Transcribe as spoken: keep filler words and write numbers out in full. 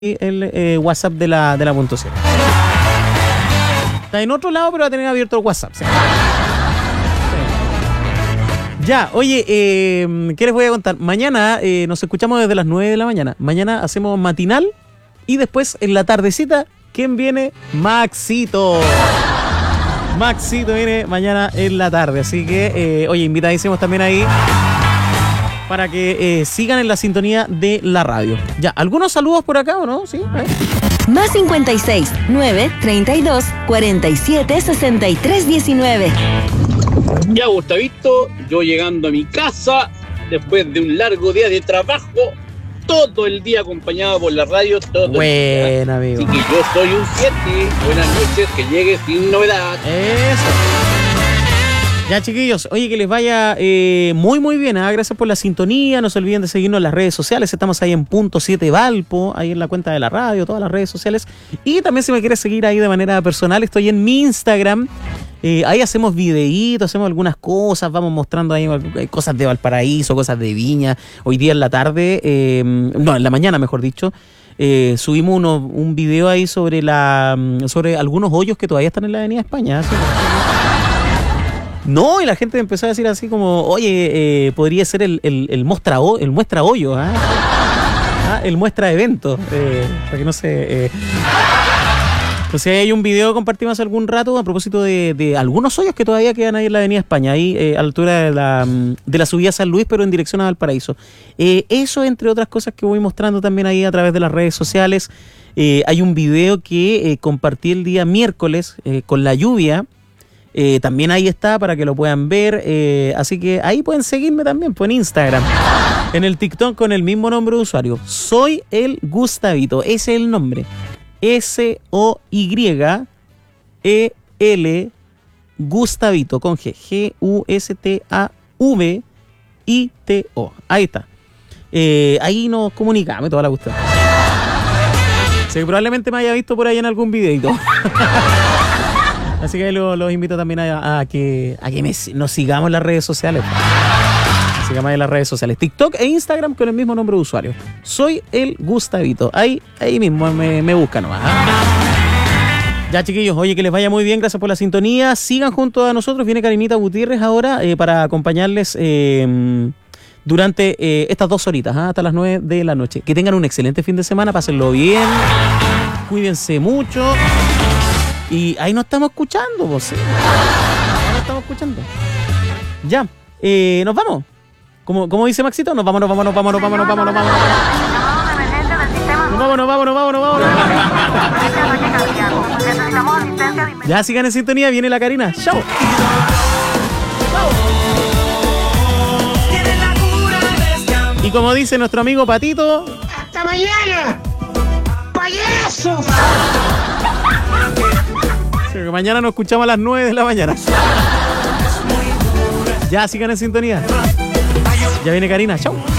el eh, WhatsApp de la, de la punto cero. Está en otro lado, pero va a tener abierto el WhatsApp. ¿Sí? Sí. Ya, oye, eh, ¿qué les voy a contar? Mañana eh, nos escuchamos desde las nueve de la mañana. Mañana hacemos matinal y después en la tardecita, ¿quién viene? Maxito. Maxito viene mañana en la tarde. Así que, eh, oye, invitadísimos también ahí para que eh, sigan en la sintonía de la radio. Ya, ¿algunos saludos por acá o no? ¿Sí? ¿Eh? Más cincuenta y seis, nueve, treinta y dos, cuarenta y siete, sesenta y tres, diecinueve. Ya, Gustavito, yo llegando a mi casa, después de un largo día de trabajo, todo el día acompañado por la radio, todo Buen el día. amigo. Así que yo soy un siete. Buenas noches, que llegue sin novedad. Eso. Ya, chiquillos, oye, que les vaya eh, muy, muy bien. ¿eh? Gracias por la sintonía. No se olviden de seguirnos en las redes sociales. Estamos ahí en punto siete Valpo, ahí en la cuenta de la radio, todas las redes sociales. Y también si me quieres seguir ahí de manera personal, estoy en mi Instagram. Eh, ahí hacemos videitos, hacemos algunas cosas, vamos mostrando ahí cosas de Valparaíso, cosas de Viña. Hoy día en la tarde, eh, no, en la mañana mejor dicho, eh, subimos uno, un video ahí sobre, la, sobre algunos hoyos que todavía están en la Avenida España. ¿eh? No, y la gente empezó a decir así como, oye, eh, podría ser el, el, el, mostra, el muestra hoyo, ¿eh? ¿Ah? El muestra evento, eh, para que no se... Eh. Entonces hay un video que compartimos hace algún rato a propósito de, de algunos hoyos que todavía quedan ahí en la Avenida España, ahí eh, a la altura de la, de la subida a San Luis, pero en dirección a Valparaíso. Eh, eso, entre otras cosas que voy mostrando también ahí a través de las redes sociales. Eh, hay un video que eh, compartí el día miércoles eh, con la lluvia. Eh, también ahí está para que lo puedan ver, eh, así que ahí pueden seguirme también, pues en Instagram, en el TikTok con el mismo nombre de usuario. Soy el Gustavito, ese es el nombre, S O Y E L Gustavito con G, G U S T A V I T O, ahí está. Eh, ahí nos comunicamos toda la gusta. Sí, probablemente me haya visto por ahí en algún videito. Así que los, los invito también a, a que, a que me, nos sigamos en las redes sociales. Sigamos en las redes sociales. TikTok e Instagram con el mismo nombre de usuario. Soy el Gustavito. Ahí, ahí mismo me, me buscan nomás. Ya, chiquillos, oye, que les vaya muy bien. Gracias por la sintonía. Sigan junto a nosotros. Viene Karinita Gutiérrez ahora eh, para acompañarles eh, durante eh, estas dos horitas, ¿eh? Hasta las nueve de la noche. Que tengan un excelente fin de semana. Pásenlo bien. Cuídense mucho. Y ahí nos estamos escuchando, pues sí. Ahí nos estamos escuchando. Ya, eh, nos vamos. Como, como dice Maxito, nos vamos, nos vamos, nos vamos, nos vamos, nos vamos, nos vamos. Nos vamos, nos vamos, nos vamos, nos vamos. Ya, sigan en sintonía, viene la Karina. Chao. Y como dice nuestro amigo Patito, ¡hasta mañana! ¡Payaso! mañana nos escuchamos a las nueve de la mañana. Ya, sigan en sintonía. Ya viene Karina, chau.